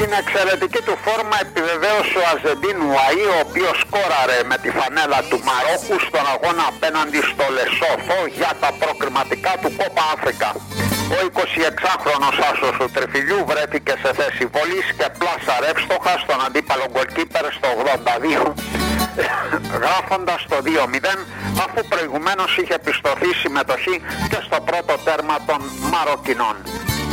Στην εξαιρετική του φόρμα επιβεβαίωσε ο Αζεντίν Ουαΐ, ο οποίος σκόραρε με τη φανέλα του Μαρόκου στον αγώνα απέναντι στο Λεσόθο για τα προκριματικά του Κόπα Αφρικα. Ο 26χρονος άσος του Τριφυλιού βρέθηκε σε θέση βολής και πλάσαρε εύστοχα στον αντίπαλο γκολκίπερ στο 82, γράφοντας το 2-0, αφού προηγουμένως είχε πιστωθεί συμμετοχή και στο πρώτο τέρμα των Μαροκινών.